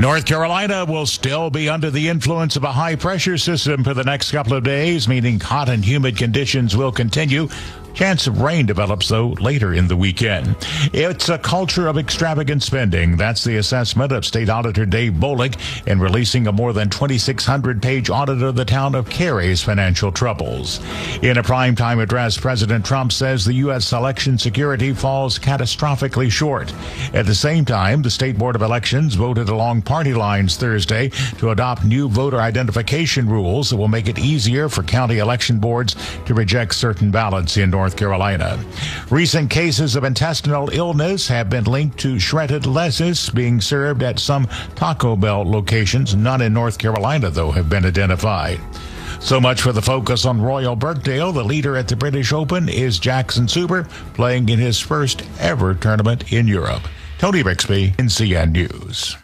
North Carolina will still be under the influence of a high-pressure system for the next couple of days, meaning hot and humid conditions will continue. Chance of rain develops, though, later in the weekend. It's a culture of extravagant spending. That's the assessment of State Auditor Dave Bollig in releasing a more than 2,600-page audit of the town of Cary's financial troubles. In a primetime address, President Trump says the U.S. election security falls catastrophically short. At the same time, the State Board of Elections voted along party lines Thursday to adopt new voter identification rules that will make it easier for county election boards to reject certain ballots in North Carolina. Recent cases of intestinal illness have been linked to shredded lettuce being served at some Taco Bell locations. None in North Carolina, though, have been identified. So much for the focus on Royal Birkdale. The leader at the British Open is Jackson Suber, playing in his first ever tournament in Europe. Tony Bixby, NCN News.